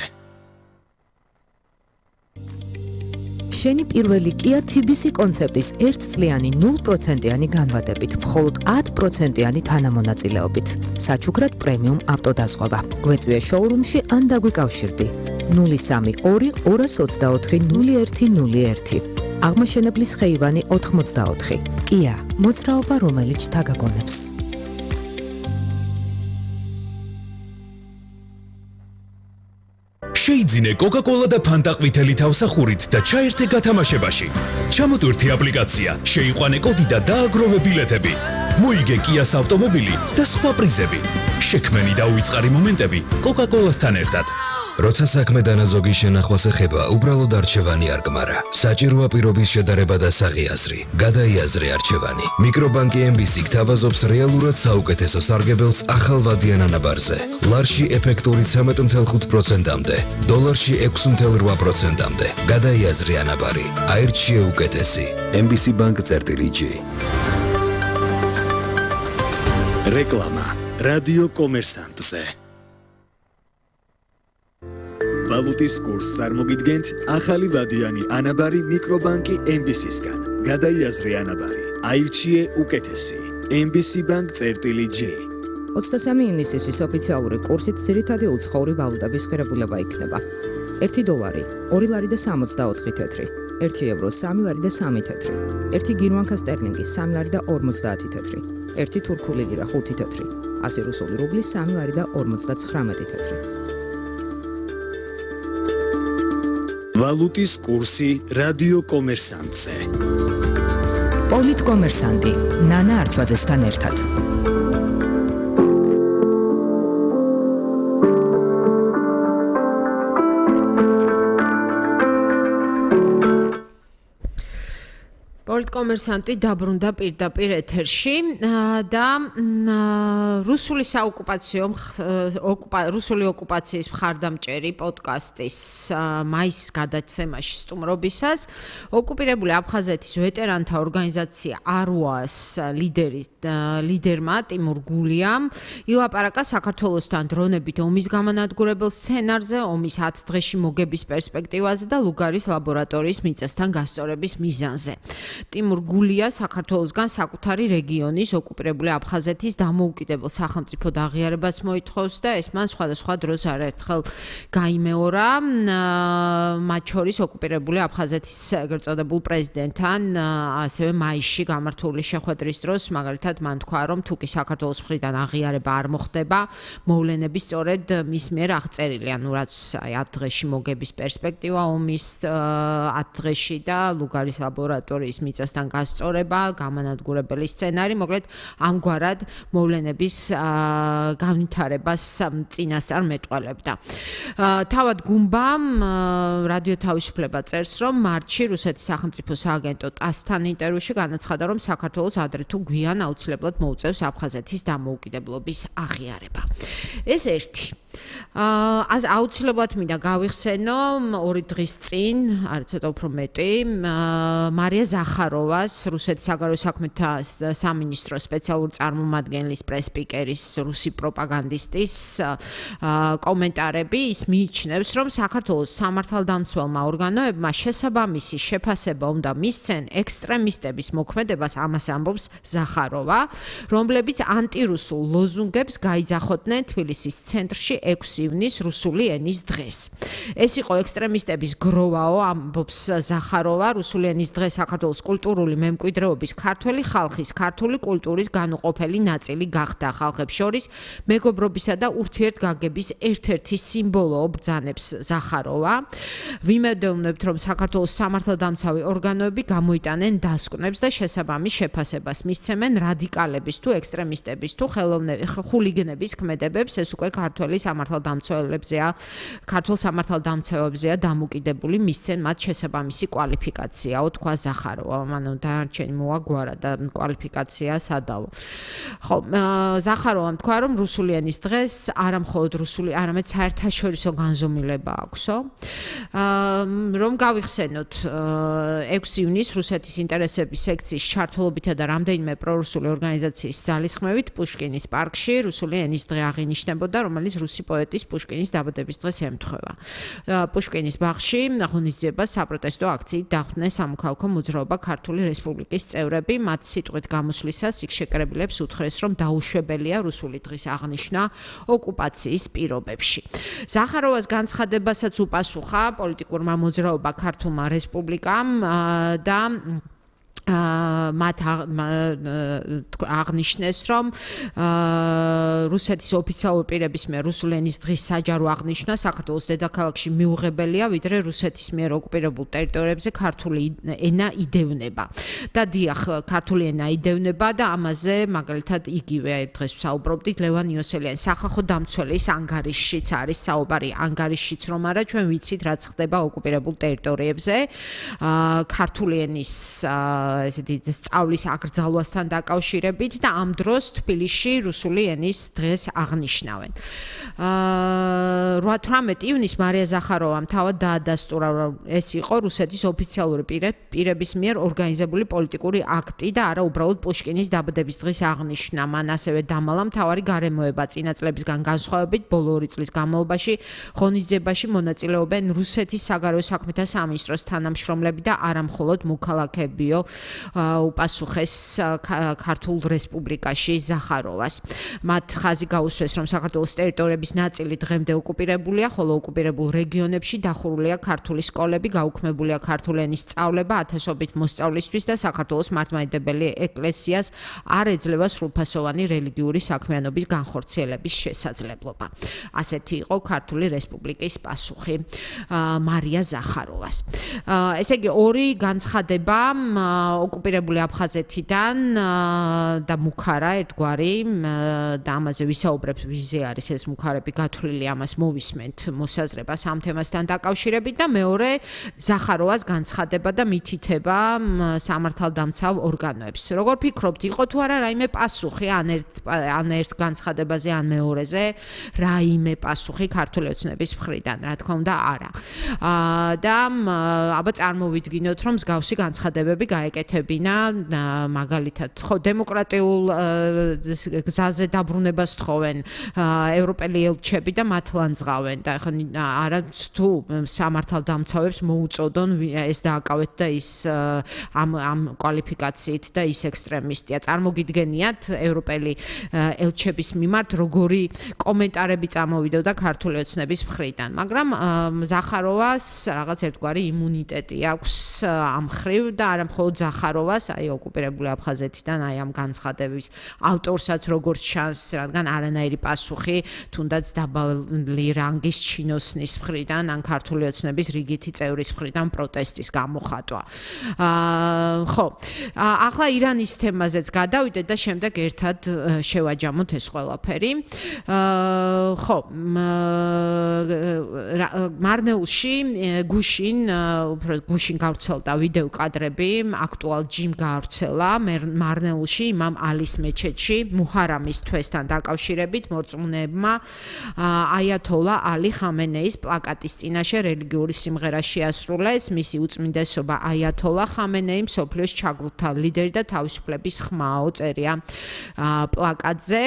S11: შენი პირველი Kia TBC კონცეპტის 1-წლიანი 0%-იანი განვადებით, მხოლოდ 10%-იანი თანამონაწილეობით. საჩუქრად პრემიუმ ავტოდაზღვევა. გვეწვია შოურუმში ან დაგვიკავშირდი. 032 224 0101. აღმაშენებლის ხეივანი 84. Kia, მოძრაობა რომელიც თაგაგონებს.
S12: შეიძინე Coca-Cola და Fanta ყვითელი თავსახურით და ჩაერთე გათამაშებაში. ჩამოტვირთი აპლიკაცია, შეიყვანე კოდი და დააგროვე ბილეთები. მოიგე Kia-ს ავტომობილი და სხვა პრიზები. შექმენი და უიწყარი მომენტები Coca-Cola-სთან ერთად.
S13: როცა საქმე დანაზოგი შენახვას ეხება, უბრალოდ არჩევანი არ გმარა. საჭიროა პირობის შედარება და საღიაზრი. გადაიაზრე არჩევანი. მიკრობანკი MBC გთავაზობს რეალურად საუკეთესო სარგებელს ახალ ვადიან ანაბარზე. ლარში ეფექტური 13.5%-მდე, დოლარში 6.8%-მდე. გადაიაზრე ანაბარი. აირჩიე უკეთესი. MBC Bank-G.
S1: რეკლამა რადიო კომერსანტზე. ვალუტის კურსს წარმოგიდგენთ ახალი ვადიანი ანაბარი მიკრობანკი MBC-სგან. გადაიაზრე ანაბარი. აირჩიე უკეთესი. MBC Bank-G.
S3: 23 ივნისისთვის ოფიციალური კურსით ძირითადი უცხოური ვალუტების ღირებულება იქნება. 1 დოლარი 2 ლარი და 64 თეთრი, 1 ევრო 3 ლარი და 3 თეთრი, 1 გირვანკა სტერლინგი 3 ლარი და 50 თეთრი, 1 თურქული ლირა 5 თეთრი, 100 რუსული რუბლი 3 ლარი და 59 თეთრი.
S1: ვალუტის კურსი რადიო კომერსანტზე.
S3: პოლიტკომერსანტი ნანა არჩვაძესთან ერთად.
S4: პოლიტკომერსანტი დაბრუნდა პირდაპირ ეთერში და რუსული ოკუპაციის მხარდამჭერი პოდკასტის მაისის გადაცემაში სტუმრობისას ოკუპირებული აფხაზეთის ვეტერანთა ორგანიზაცია არუას ლიდერმა ტიმურ გულიამ ილაპარაკა საქართველოსთან დრონებით ომის გამანადგურებელ სცენარზე, ომის 10 დღეში მოგების პერსპექტივაზე და ლუგარის ლაბორატორიის მიწასთან გასწორების მიზანზე. ტიმურ გულია საქართველოსგან საკუთარი რეგიონის ოკუპირებული აფხაზეთის დამოუკიდებელ სახელმწიფოდ აღიარებას მოითხოვს და ეს მან სხვადასხვა დროს არაერთხელ გაიმეორა, მათ შორის ოკუპირებული აფხაზეთის ეგრეთ წოდებულ პრეზიდენტთან, ასევე მაისში გამართული შეხვედრის დროს, მაგალითად მან თქვა, რომ თუკი საქართველოს მხრიდან აღიარება არ მოხდება, მოვლენები სწორედ მის მიერ აღწერილი, ანუ რაც 10 დღეში მოგების პერსპექტივა ომის 10 დღეში და ლუგარის ლაბორატორიის მიწასთან მიღებასთან გასწორება, გამანადგურებელი სცენარი, მოკლედ ამგვარად მოვლენების განვითარებას წინასწარ მეტყველებდა. თავად გუმბამ რადიო თავისუფლება წერს, რომ მარტში რუსეთის სახელმწიფო სააგენტო ტასთან ინტერვიუში განაცხადა, რომ საქართველოს ადრე თუ გვიან აუცილებლად მოუწევს აფხაზეთის დამოუკიდებლობის აღიარება. ეს ერთი. აუცილებლად მინდა გავიხსენო 2 დღის წინ, არა ცოტა უფრო მეტი, მარია ზახაროვას, რუსეთის საგარეო საქმეთა სამინისტროს სპეციალური წარმომადგენლის პრესპიკერის რუსი პროპაგანდისტის კომენტარები. ის მიიჩნევს, რომ საქართველოს სამართალდამცველმა ორგანოებმა შესაბამისი შეფასება უნდა მისცენ ექსტრემისტების მოქმედებას, ამას ამბობს ზახაროვა, რომლებიც ანტირუსულ ლოზუნგებს გაიძახოდნენ თბილისის ცენტრში 6 ივნის რუსული ენის დღეს. ეს იყო ექსტრემისტების გროვაო, ამბობს ზახაროვა, რუსული ენის დღე საქართველოს კულტურული მემკვიდრეობის ქართველი ხალხის ქართული კულტურის განუყოფელი ნაწილი გახდა. ხალხებს შორის მეგობრობისა და ურთიერთგაგების ერთ-ერთი სიმბოლოა, ბრძანებს ზახაროვა. ვიმედოვნებთ, რომ საქართველოს სამართალდამცავი ორგანოები გამოიტანენ დასკვნებს და შესაბამის შეფასებას მისცემენ რადიკალების თუ ექსტრემისტების თუ ხულიგნების ქმედებებს. ეს უკვე ქართველ სამართალდამცავებზეა დამოკიდებული, მისცენ მათ შესაბამისი კვალიფიკაციაო, თქვა ზახაროვა. მანამ დანარჩენი მოაგვარა და კვალიფიკაცია სადაო. ხო, ზახაროვამ თქვა, რომ რუსული ენის დღეს არა მხოლოდ რუსული, არამედ საერთაშორისო განზომილება აქვსო. რომ გავიხსენოთ 6 ივნის რუსეთის ინტერესების სექციის ჩართულობითა და რამდენიმე პრორუსული ორგანიზაციის ძალისხმევით პუშკინის პარკში რუსული ენის დღე აღინიშნებოდა, რომელიც რუსი პოეტის პუშკინის დაბადების დღეს ემთხვევა. პუშკინის ბაღში ღონისძიებას საპროტესტო აქციით დახვდნენ სამოქალაქო მოძრაობა ქართული რესპუბლიკის წევრები. მათ სიტყვით გამოსვლისას იქ შეკრებილებს უთხრეს, რომ დაუშვებელია რუსული დღის აღნიშვნა ოკუპაციის პირობებში. ზახაროვას განცხადებასაც უპასუხა პოლიტიკურმა მოძრაობა ქართულმა რესპუბლიკამ და მათ აღნიშნეს, რომ რუსეთის ოფიციალური პირების მიერ რუსული ენის დღის საჯარო აღნიშვნა საქართველოს დედაქალაქში მიუღებელია, ვიდრე რუსეთის მიერ ოკუპირებულ ტერიტორიებზე ქართული ენა იდევნება. და დიახ, ქართული ენა იდევნება და ამაზე მაგალითად იგივე დღეს ვსაუბრობდით ლევან იოსელიანის სახალხო დამცველის ანგარიშშიც არის საუბარი, ანგარიშშიც რომ არა, ჩვენ ვიცით რაც ხდება ოკუპირებულ ტერიტორიებზე. ქართული ენის ესეთი სწავლის აკრძალვასთან დაკავშირებით და ამ დროს თბილისში რუსული ენის დღეს აღნიშნავენ. 18 ივნის მარია ზახაროვამ თავად დაადასტურა, რომ ეს იყო რუსეთის ოფიციალური პირების მიერ ორგანიზებული პოლიტიკური აქტი და არა უბრალოდ პუშკინის დაბადების დღის აღნიშვნა. მან ასევე დამალა მთავარი გარემოება წინა წლებისგან განსხვავებით ბოლო 2 წლის განმავლობაში ღონისძიებაში მონაწილეობენ რუსეთის საგარეო საქმეთა სამინისტროს თანამშრომლები და არა მხოლოდ მოქალაქეებიო, უპასუხეს ქართულ რესპუბლიკაში ზახაროვას. მათ ხაზი გაუსვეს, რომ საქართველოს ტერიტორიების ნაწილი დღემდე ოკუპირებულია, ხოლო ოკუპირებულ რეგიონებში დახურულია ქართული სკოლები, გაუქმებულია ქართული ენის სწავლება ათასობით მოსწავლისთვის და საქართველოს მართლმადიდებელი ეკლესიას არ ეძლევა სრულფასოვანი რელიგიური საქმიანობის განხორციელების შესაძლებლობა. ასეთი იყო ქართული რესპუბლიკის პასუხი მარია ზახაროვას. ესე იგი, ორი განცხადება ოკუპირებული აფხაზეთიდან და მუქარა ერთგვარი და ამაზე ვისაუბრებთ, ვიზე არის ეს მუქარები გათვლილი, ამას მოვისმენთ მოსაზრებას ამ თემასთან დაკავშირებით და მეორე ზახაროვას განცხადება და მითითება სამართალდამცავ ორგანოებს. როგორ ფიქრობთ, იყო თუ არა რაიმე პასუხი ან ერთ განცხადებაზე ან მეორეზე რაიმე პასუხი ქართული ოცნების მხრიდან? რა თქმა უნდა, არა. და აბა წარმოვიდგინოთ, რომ მსგავსი განცხადებები გაეკეთებინა მაგალითად, ხო, დემოკრატიულ გზაზე დაბრუნებას თხოვენ ევროპელი ელჩები და მათ ლანძღავენ და არა თუ სამართალდამცავებს მოუწოდონ ეს დააკავეთ და ის ამ კვალიფიკაციით და ის ექსტრემისტია. წარმოგიდგენიათ ევროპელი ელჩების მიმართ როგორი კომენტარები წამოვიდოდა ქართული ოცნების მხრიდან, მაგრამ ზახაროვა ზახაროვას რაღაც ერთგვარი იმუნიტეტი აქვს ამ ხრივ და არა მხოლოდ ზახაროვას, აი ოკუპირებული აფხაზეთიდან აი ამ განცხადების ავტორსაც როგორც ჩანს, რადგან არანაირი პასუხი თუნდაც დაბალი რანგის ჩინოსნის მხრიდან ან ქართული ოცნების რიგითი წევრის მხრიდან პროტესტის გამოხატვა. ხო, ახლა ირანის თემაზეც გადავიდეთ და შემდეგ ერთად შევაჯამოთ ეს ყველაფერი. ხო, მარნეულში გუშინ გავრცელდა ვიდეო კადრები, აქტუალ ჯიმ გავრცელა მარნეულში იმამ ალის მეჩეთში მუჰარამის თვესთან დაკავშირებით მორწმუნეებმა აიათოლა ალი ხამენეის პლაკატის წინაშე რელიგიური სიმღერა შეასრულეს. მისი უწმინდესობა აიათოლა ხამენეი მსოფლიოს ჩაგვრთა ლიდერი და თავისუფლების ხმაო წერია პლაკატზე.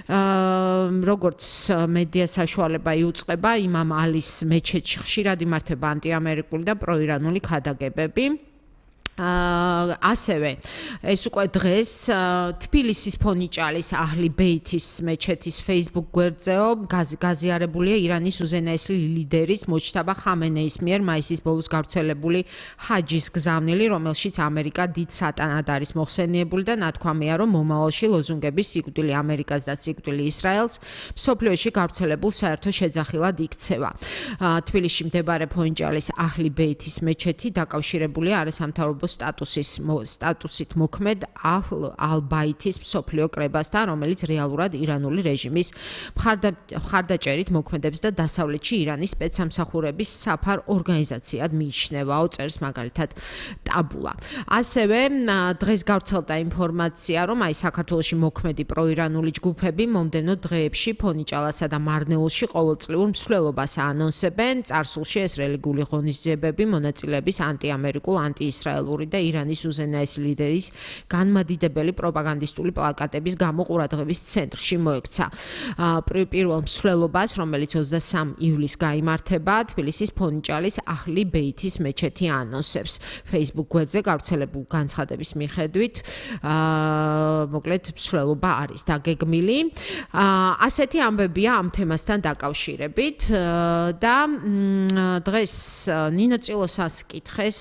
S4: როგორც მედია საშუალება იუწყება, იმამ ალის მეჩეთში ხშირად იმართება ანტიამერიკული და პროირანული ქადაგებები. ასევე ეს უკვე დღეს თბილისის ფონიჭალის აჰლი ბეითის მეჩეთის Facebook გვერდზეო გაზიარებულია ირანის უზენაესი ლიდერის მოჯთაბა ხამენეის მიერ მაისის ბოლოს გავრცელებული ჰაჯის გზავნილი, რომელშიც ამერიკა დიდ სატანად არის მოხსენიებული და ნათქვამია, რომ მომავალში ლოზუნგების სიკვდილი ამერიკას და სიკვდილი ისრაელს მსოფლიოში გავრცელებულ საერთო შეძახილად იქცევა. თბილისში მდებარე ფონიჭალის აჰლი ბეითის მეჩეთი დაკავშირებულია არასამთავრობო სტატუსით მოქმედ ალ-ბაითის მსოფლიო კრებასთან, რომელიც რეალურად ირანული რეჟიმის მხარდაჭერით მოქმედებს და დასავლეთში ირანის სპეცსამსახურების საფარ ორგანიზაციად მიიჩნევაო, წერს მაგალითად ტაბულა. ასევე დღეს გავრცელდა ინფორმაცია, რომ აი საქართველოში მოქმედი პროირანული ჯგუფები მომდევნო დღეებში ფონიჭალასა და მარნეულში ყოველწლიურ მსვლელობას აანონსებენ. წარსულში ეს რელიგიური ღონისძიებები მონაწილეების ანტიამერიკულ, ანტიისრაელურ და ირანის უზენაესი ლიდერის განმადიდებელი პროპაგანდისტული პლაკატების გამო ყურადღების ცენტრში მოექცა. პირველ მსვლელობას, რომელიც 23 ივლისს გაიმართება, თბილისის ფონიჭალის აჰლი ბეითის მეჩეთი ანონსებს. Facebook გვერდზე გავრცელებულ განცხადების მიხედვით, მოკლედ მსვლელობა არის დაგეგმილი. ასეთი ამბებია ამ თემასთან დაკავშირებით და დღეს ნინო წილოსას კითხეს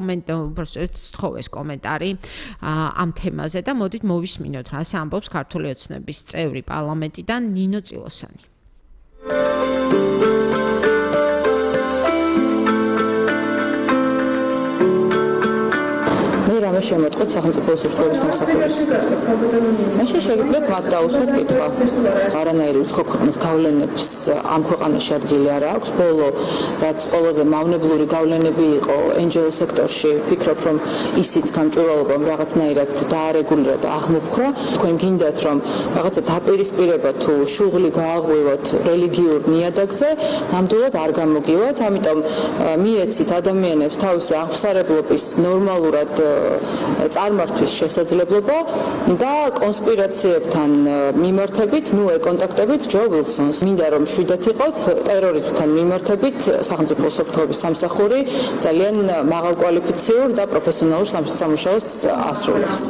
S4: სთხოვეს კომენტარი ამ თემაზე და მოდით მოვისმინოთ, რას ამბობს ქართული ოცნების წევრი პარლამენტიდან ნინო წილოსანი.
S14: რამე შემოწყოთ სახელმწიფო უსაფრთხოების სამსახურის. მაშინ შეგიძლიათ მათ დაუსვათ კითხვა. არანაირი უცხო ქვეყნის გავლენებს ამ ქვეყანაში ადგილი არ აქვს. ბოლო რაც ყველაზე მავნებლური გავლენები იყო NGO სექტორში, ფიქრობ რომ ისიც გამჭვირვალობამ რაღაცნაირად დაარეგულირა და აღმოფხვრა. თქვენ გინდათ რომ რაღაცა დაპირისპირება თუ შუღლი გააღვივოთ რელიგიურ ნიადაგზე, ნამდვილად არ გამოგივათ, ამიტომ მიეცით ადამიანებს თავისი აღმსარებლობის ნორმალურად წარმართვის შესაძლებლობა და კონსპირაციებთან მიმართებით, ეკონტაქტებით ჯო ვილსონს. მინდა რომ შვიდათ იყოთ, ტერორიზმთან მიმართებით სახელმწიფო უსაფრთხოების სამსახური ძალიან მაღალკვალიფიციურ და პროფესიონალურ სამუშაოს ასრულებს.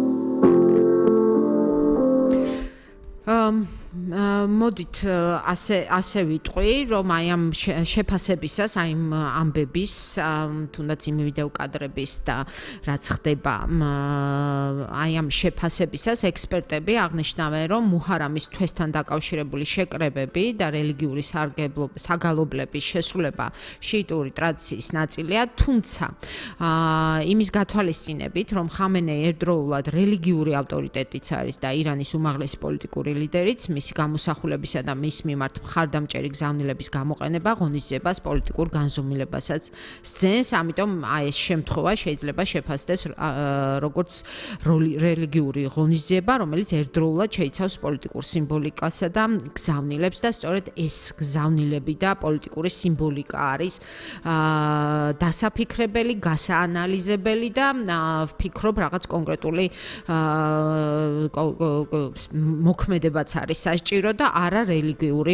S4: მოდით ასე ვიტყვი, რომ აი ამ შეფასებისას, აი ამ ამბების, თუნდაც იმ ვიდეო კადრების და რაც ხდება, აი ამ შეფასებისას ექსპერტები აღნიშნავენ, რომ მუჰარამის თვესთან დაკავშირებული შეკრებები და რელიგიური საგალობლების შესრულება შიიტური ტრადიციის ნაწილია, თუმცა იმის გათვალისწინებით, რომ ხამენეი ერთდროულად რელიგიური ავტორიტეტიც არის და ირანის უმაღლესი პოლიტიკური ლიდერიც, მისი გამოსახულებისა და მის მიმართ მხარდამჭერი გზავნილების გამოყენება ღონისძიებას პოლიტიკურ განზომილებასაც სცენს, ამიტომ ეს შემთხვევა შეიძლება შეფასდეს როგორც რელიგიური ღონისძიება, რომელიც ერთდროულად შეიცავს პოლიტიკურ სიმბოლიკასა და გზავნილებს და სწორედ ეს გზავნილები და პოლიტიკური სიმბოლიკა არის დასაფიქრებელი, გასაანალიზებელი და ვფიქრობ რაღაც კონკრეტული მოქმედებაც არის საჭირო და არა რელიგიური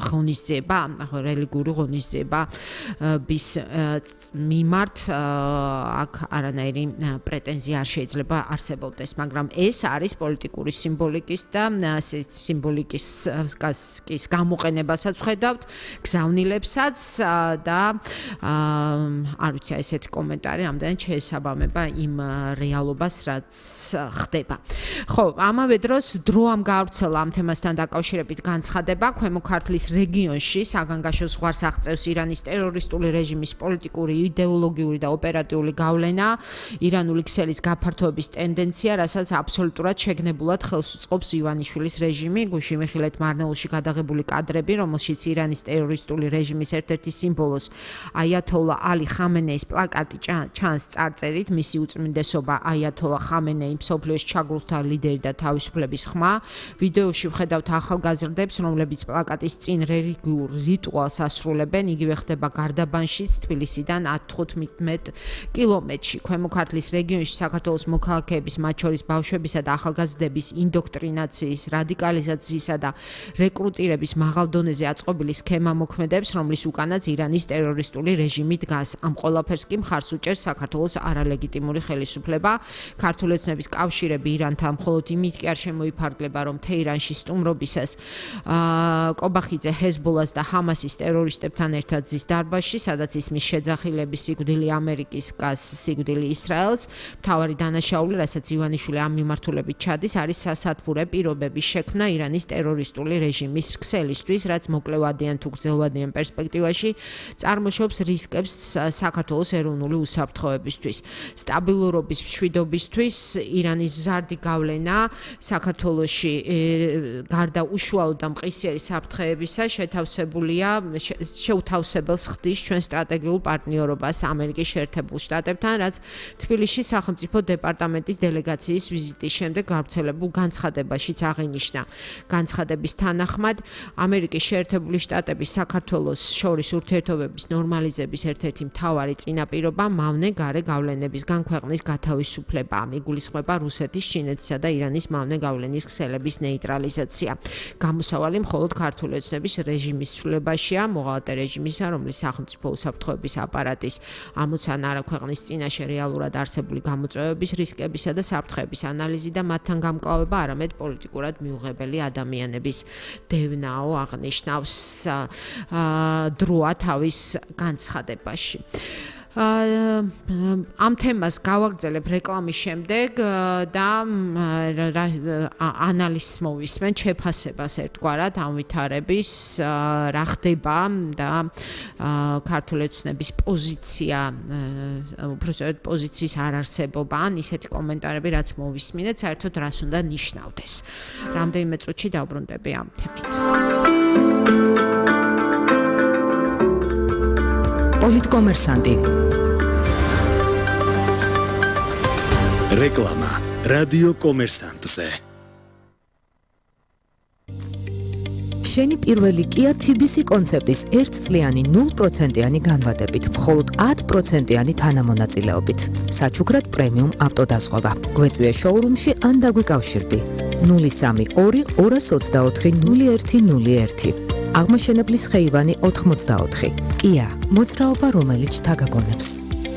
S4: ღონისძიების მიმართ აქ არანაირი პრეტენზია არ შეიძლება არსებობდეს, მაგრამ ეს არის პოლიტიკური სიმბოლიკის და სიმბოლიკის გამოყენებასაც ხედავთ, გზავნილებსაც და არ ვიცი, ესეთი კომენტარი ამდენად შეესაბამება იმ რეალობას, რაც ხდება. ხო, ამავე დროს დრო ამ გავრცელა ამ თემასთან დაკავშირებით განცხადება ქვემო ქართლის რეგიონში საგანგაშო ზღვარს აღწევს ირანის ტერორისტული რეჟიმის პოლიტიკური, იდეოლოგიური და ოპერატიული გავლენა, ირანული ქსელის გაფართოების ტენდენცია, რასაც აბსოლუტურად შეგნებულად ხელს უწყობს ივანიშვილის რეჟიმი. გუშინ მიხილეთ მარნეულში გადაღებული კადრები, რომელშიც ირანის ტერორისტული რეჟიმის ერთ-ერთი სიმბოლოს აიათოლა ალი ხამენეის პლაკატი ჩანს წარწერით, მისი უწმინდესობა აიათოლა ხამენეი მსოფლიოს ჩაგვრთა ლიდერი და თავისუფლების ხმა. ვიდეოში ვხედავთ ახალგაზრდებს, რომლებიც პლაკატის წინ რელიგიურ რიტუალს ასრულებენ. იგივე ხდება გარდაბანშიც, თბილისიდან 10-15 კილომეტრში. ქვემო ქართლის რეგიონში საქართველოს მოქალაქეების, მათ შორის ბავშვებისა და ახალგაზრდების ინდოქტრინაციის, რადიკალიზაციისა და რეკრუტირების მაღალ დონეზე აწყობილი სქემა მოქმედებს, რომლის უკანაც ირანის ტერორისტული რეჟიმი დგას. ამ ყველაფერს კი მხარს უჭერს საქართველოს არალეგიტიმური ხელისუფლება. ქართული ოცნების კავშირები ირანთან მხოლოდ იმით კი არ შემოიფარგლება, რომ თეირანში სტუმრობისას კობახიძე ჰეზბოლას და ჰამასის ტერორისტებთან ერთად ზის დარბაზში, სადაც ისმის შეძახილების სიკვდილი ამერიკის გას სიკვდილი ისრაელს. მთავარი დანაშაული, რასაც ივანიშვილი ამ მიმართულებით ჩადის, არის სასათბურე პირობების შექმნა ირანის ტერორისტული რეჟიმის ქსელისთვის, რაც მოკლევადიან თუ გრძელვადიან პერსპექტივაში წარმოშობს რისკებს საქართველოს ეროვნული უსაფრთხოებისთვის. სტაბილურობის მშვიდობისთვის ირანის მზარდი გავლენა საქართველოში გარდა უშუალო და მყისიერი საფრთხეებისა შეუთავსებელს ხდის ჩვენ სტრატეგიულ პარტნიორობას ამერიკის შეერთებულ შტატებთან, რაც თბილისში სახელმწიფო დეპარტამენტის დელეგაციის ვიზიტის შემდეგ გავრცელებულ განცხადებაშიც აღინიშნა. განცხადების თანახმად, ამერიკის შეერთებული შტატების საქართველოს შორის ურთიერთობების ნორმალიზების ერთ-ერთი მთავარი წინაპირობა მავნე გარე გავლენებისგან ქვეყნის გათავისუფლება. იგულისხმება რუსეთის, ჩინეთისა და ირანის მავნე გავლენის ქსელების ნეიტრალიზაცია. გამოსავალი მხოლოდ ქართული ოცნების რეჟიმის ცვლილებაშია, მოღალატე რეჟიმისა, რომლის სახელმწიფო უსაფრთხოების აპარატის ამოცანა არა ქვეყნის წინაშე რეალურად არსებული გამოწვევების, რისკებისა და საფრთხეების ანალიზი და მათთან გამკლავება, არამედ პოლიტიკურად მიუღებელი ადამიანების დევნაო აღნიშნავს დროა თავის განცხადებაში. ამ თემას გავაგრძელებ რეკლამის შემდეგ და ანალიზს მოვისმენ, შეფასებას ერთგვარად ამ ვითარების, რა ხდება და ქართული ოცნების პოზიცია, უბრალოდ პოზიციის არარსებობა, ან ისეთი კომენტარები, რაც მოვისმინეთ, საერთოდ რას უნდა ნიშნავდეს. რამდენიმე წუთში დავბრუნდები ამ თემით.
S11: პოლიტკომერსანტი.
S1: რეკლამა რადიო კომერსანტზე.
S11: შენი პირველი Kia TBC კონცეპტის 1-წლიანი 0%-იანი განვადებით, მხოლოდ 10%-იანი თანამონაწილეობით. საჩუქრად პრემიუმ ავტოდაზღვევა. გვეწვია შოურუმში ან დაგვიკავშირდი. 032 224 0101. აღმაშენებლის ხეივანი 84. Kia, მოძრაობა, რომელიც თაგაგონებს.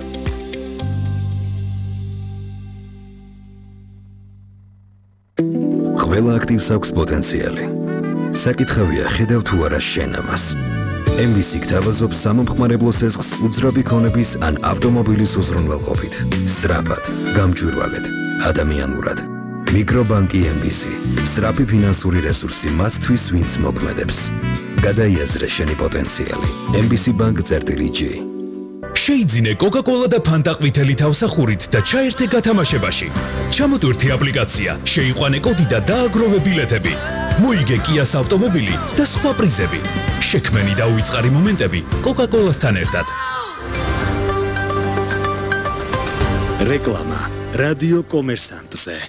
S13: ყველა აქტივს აქვს პოტენციალი. საკითხავია, ხედავ თუ არა შენ ამას. MBC გთავაზობს სამომხმარებლო სესხს უძრავი ქონების ან ავტომობილის უზრუნველყოფით. სწრაფად, გამჭვირვალედ, ადამიანურად. მიკრობანკი MBC. სწრაფი ფინანსური რესურსი მათთვის, ვინც მოქმედებს. გადაიაზრე შენი პოტენციალი. MBC-bank.g.
S12: შეიძინე Coca-Cola და Fanta ყვითელი თავსახურით და ჩაერთე გათამაშებაში. ჩამოტვირთი აპლიკაცია, შეიყვანე კოდი და დააგროვე ბილეთები. მოიგე Kia-ს ავტომობილი და სხვა პრიზები. შექმენი და უიწყარი მომენტები Coca-Cola-სთან ერთად.
S1: რეკლამა რადიო კომერსანტზე.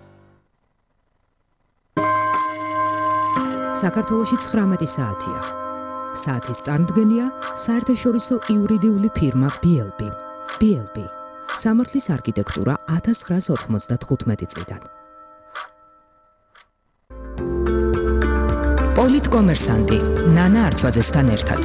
S11: საქართველოში 19 საათია. საათის წარმოდგენია საერთაშორისო იურიდიული ფირმა BLB. BLB. სამართლის არქიტექტურა 1995 წლიდან. პოლიტკომერსანტი ნანა არჩვაძესთან ერთად.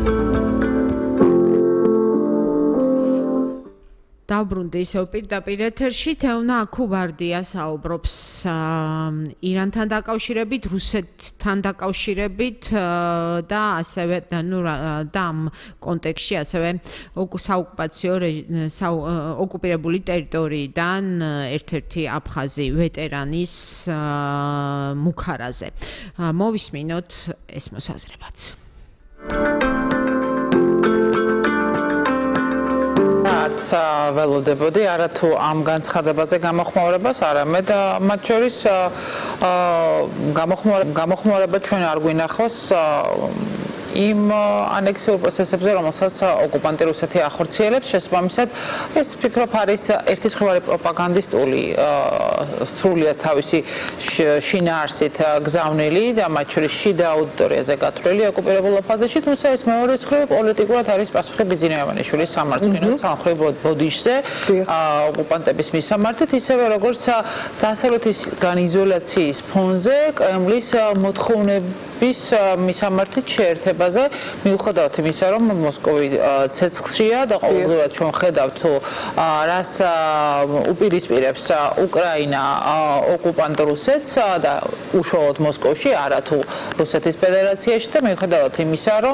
S4: დავბრუნდი ისევ პირდაპირ ეთერში. თეუნა აქუბარდია საუბრობს ირანთან დაკავშირებით, რუსეთთან დაკავშირებით და ასევე და ამ კონტექსტში ასევე საოკუპაციო ოკუპირებული ტერიტორიიდან ერთ-ერთი აფხაზი ვეტერანის მუქარაზე. მოვისმინოთ ეს მოსაზრებაც.
S14: არც ველოდებოდი არა თუ ამ განცხადებაზე გამოხმაურებას, არამედ მათ შორის გამოხმაურება ჩვენ არ გვინახავს იმ ანექსიურ პროცესებზე, რომელსაც ოკუპანტი რუსეთი ახორციელებს, შესაბამისად, ეს ვფიქრობ არის ერთის მხრივარი პროპაგანდისტული სრულიად თავისი შინაარსით გზავნილი და მათ შორის შიდა აუდიტორიაზე გათვლილი ოკუპირებულ აფხაზეთში, თუმცა ეს მეორე მხრივ პოლიტიკურად არის პასუხი ბიზინა ივანიშვილის სამარცხვინოდ სამხრეთ ბოდიშზე ოკუპანტების მისამართით, ისევე როგორც დასავლეთისგან იზოლაციის ფონზე კრემლის მოთხოვნების მისამართით შეერთება მიუხედავად იმისა, რომ მოსკოვი ცეცხლშია და ყოველდღურად ჩვენ ხედავთ თუ რას უპირისპირებს უკრაინა ოკუპანტ რუსეთს და უშუალოდ მოსკოვში, არა თუ რუსეთის ფედერაციაში და მიუხედავად იმისა, რომ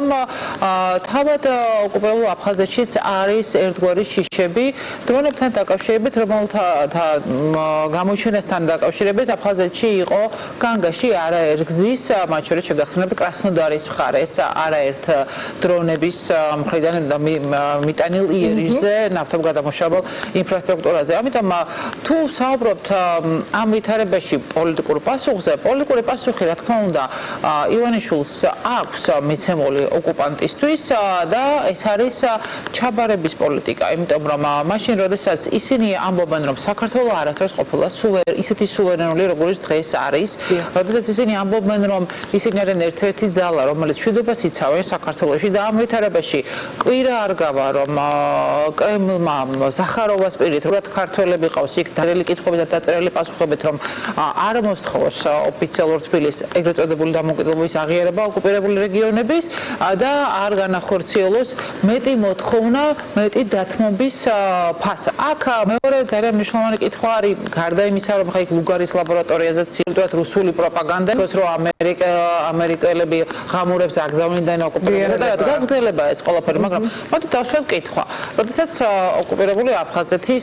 S14: თავად ოკუპირებულ აფხაზეთშიც არის ერთგვარი შიშები დრონებთან დაკავშირებით, რომელთა გამოჩენასთან დაკავშირებით აფხაზეთში იყო განგაში არაერთ გზის, მათ შორის შეგახსენებთ კრასნოდარის მხარეს არაერთ დრონების მხრიდან მიტანილ იერიშზე ნავთობგადამუშავებელ ინფრასტრუქტურაზე. ამიტომ თუ საუბრობთ ამ ვითარებაში პოლიტიკურ პასუხზე, პოლიტიკური პასუხი რა თქმა უნდა ივანიშვილს აქვს მიცემული ოკუპანტისთვის და ეს არის ჩაბარების პოლიტიკა, იმიტომ რომ მაშინ როდესაც ისინი ამბობენ რომ საქართველო არასდროს ყოფილა ისეთი სუვერენული როგორც დღეს არის, როდესაც ისინი ამბობენ რომ ისინი არიან ერთ-ერთი ძალა რომელიც მშვიდობას იცავენ საქართველოში და ამ ვითარებაში კვირა არ გავა რომ კრემლმა ზახაროვას პირით როდ ქართველები ყავს იქ დარელი კითხვებით და დაწერილი პასუხებით რომ არ მოსთხოვოს ოფიციალურ თბილისს ეგრეთ წოდებული დამოუკიდებლობის აღიარება ოკუპირებული რეგიონების და არ განახორციელოს მეტი მოთხოვნა, მეტი დათმობის ფასი. აქ მეორე ძალიან მნიშვნელოვანი კითხვა არის გარდა იმისა რომ ხა იქ ლუგარის ლაბორატორიაზე ცილტვათ რუსული პროპაგანდა ის რომ ამერიკელები ღამურებს აგზავნიდან ოკუპირებასა და გაგრძელება ეს ყველაფერი, მაგრამ მოდით დავშვათ კითხვა. როდესაც ოკუპირებული აფხაზეთის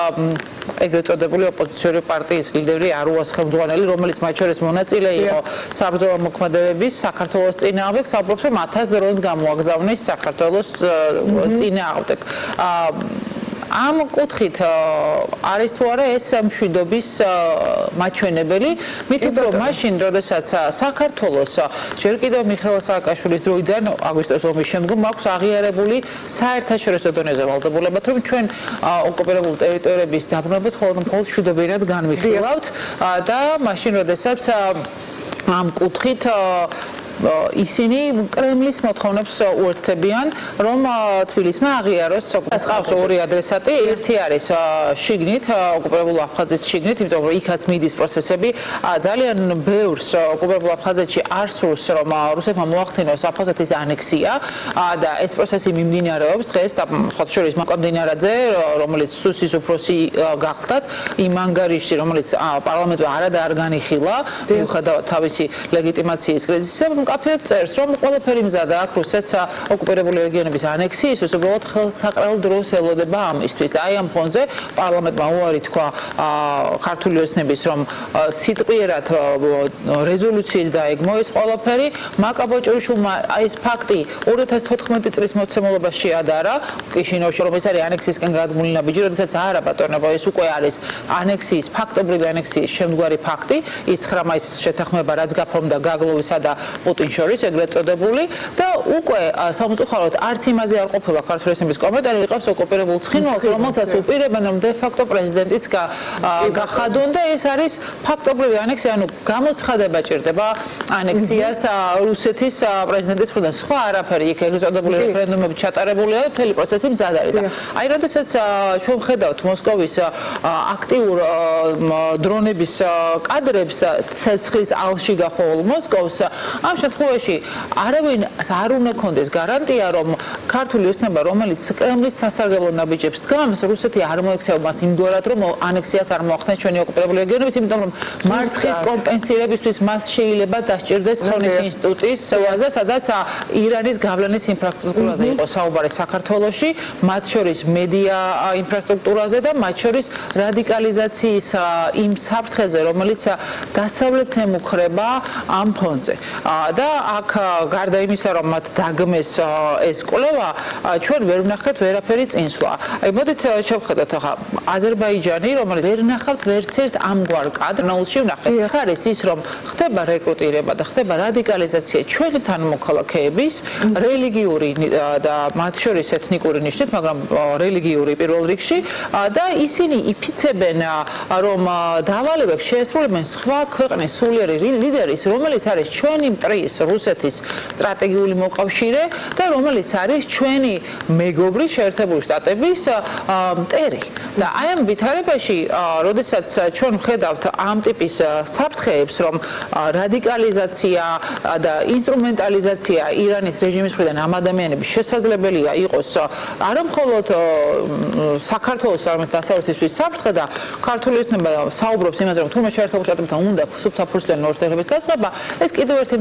S14: ეგრეთ წოდებული ოპოზიციური პარტიის ლიდერი არუას ხელმძღვანელი, რომელიც მათ შორის მონაწილე იყო საბრძოლო მოქმედებების საქართველოს წინააღმდეგ, საუბრობს რომ 1000 დრონს გამოაგზავნის საქართველოს წინააღმდეგ. ამ კუთხით არის თუ არა ეს მშვიდობის მაჩვენებელი, მით უფრო მაშინ, როდესაც საქართველოს ჯერ კიდევ მიხეილ სააკაშვილის დროიდან აგვისტოს ომის შემდგომ აქვს აღიარებული საერთაშორისო დონეზე ვალდებულებად, რომ ჩვენ ოკუპირებულ ტერიტორიების დაბრუნებას მხოლოდ მშვიდობიანად განვიხილავთ და მაშინ, როდესაც ამ კუთხით ისინი კრემლის მოთხოვნებს უერთდებიან, რომ თბილისმა აღიაროს ყავს ორი ადრესატი, ერთი არის შიგნით, ოკუპირებულ აფხაზეთში შიგნით, იმიტომ რომ იქაც მიდის პროცესები, ძალიან ბევრს ოკუპირებულ აფხაზეთში არ სურს, რომ რუსეთმა მოახდინოს აფხაზეთის ანექსია და ეს პროცესი მიმდინარეობს დღეს და სხვა შორის მაკამდინარაძე, რომელიც სუსის უფროსი გახლდათ, იმ ანგარიშში, რომელიც პარლამენტმა არადა არ განიხილა, მიუხედავად თავისი ლეგიტიმაციის კრიზისისა, კაფეოდ წერს, რომ ყველაფერი მზადა აქვს რუსეთს ოკუპირებული რეგიონების ანექსიისთვის, უბრალოდ ხელსაყრელ დროს ელოდება ამისთვის. აი ამ ფონზე პარლამენტმა უარი თქვა ქართული ოცნების, რომ სიტყვიერად რეზოლუციით დაეგმო ეს ყველაფერი. მაკაბოჭურიშვილმა ეს ფაქტი 2014 წლის მოცემულობას შეადარა კიშინოვში, რომ ეს არის ანექსიისკენ გადმული ნაბიჯი, როდესაც არა ბატონებო, ეს უკვე არის ანექსიის, ფაქტობრივი ანექსიის შემდგარი ფაქტი, იცხრა მაისის შეთანხმება, რაც გაფორმდა გაგლოვისა და პუტინის შორის ეგრეთ წოდებული და უკვე სამწუხაროდ არც იმაზე არ ყოფილა ქართული ოცნების კომენტარი, იყავს ოკუპირებულ ცხინვალს, რომელსაც უპირებენ, რომ დე-ფაქტო პრეზიდენტიც გახადონ და ეს არის ფაქტობრივი ანექსია, ანუ გამოცხადება ჭირდება ანექსიას რუსეთის პრეზიდენტის მხრიდან. სხვა არაფერი იქ ეგრეთ წოდებული რეფერენდუმები ჩატარებულია და მთელი პროცესი მზად არის. და აი როდესაც ჩვენ ხედავთ მოსკოვის აქტიურ დრონების კადრებს ცეცხლის ალში გახოვალ მოსკოვს, ამ შემთხვევაში არავინ არ უნდა კონდეს გარანტია, რომ ქართული ოცნება, რომელიც კრემლის სასარგებლო ნაბიჯებს დგამს, რუსეთი არ მოექცევა მას იმდვარად, რომ ანექსიას არ მოახდენს ჩვენი ოკუპირებული რეგიონების, იმიტომ რომ მარცხის კომპენსირებისთვის მას შეიძლება დასჭირდეს ცონის ინსტიტუტის სევაზე, სადაც ირანის გავლენის ინფრასტრუქტურაზე იყო საუბარი საქართველოში, მათ შორის მედია ინფრასტრუქტურაზე და მათ შორის რადიკალიზაციის იმ საფრთხეზე, რომელიც დასავლეთს ემუქრება ამ ფონზე. და აქ გარდა იმისა, რომ მათ დაგმეს ეს კვლევა, ჩვენ ვერ ვნახეთ ვერაფერი წინსვლა. აი მოდით შევხედოთ ახლა აზერბაიჯანი, რომელიც ვერ ნახავთ ვერც ერთ ამგვარ კადრნაულში ვნახეთ. აქ არის ის, რომ ხდება რეკრუტირება და ხდება რადიკალიზაცია ჩვენი თანამოქალაქეების რელიგიური და მათ შორის ეთნიკური ნიშნით, მაგრამ რელიგიური პირველ რიგში და ისინი იფიცებენ, რომ დავალებებს შეესრულებენ სხვა ქვეყნის სულიერი ლიდერის, რომელიც არის ჩვენი მტრის რუსეთის სტრატეგიული მოკავშირე და რომელიც არის ჩვენი მეგობრი შეერთებული შტატების მტერი. და აი ამ ვითარებაში, როდესაც ჩვენ ვხედავთ ამ ტიპის საფრთხეებს, რომ რადიკალიზაცია და ინსტრუმენტალიზაცია ირანის რეჟიმის მხრიდან ამ ადამიანების შესაძლებელია იყოს არა მხოლოდ საქართველოს, არამედ დასავლეთისთვის საფრთხე და ქართული ოცნება საუბრობს იმაზე, რომ თურმე შეერთებულ შტატებთან უნდა სუფთა ფურცლიანი ურთიერთობების დაწყება, ეს კიდევ ერთი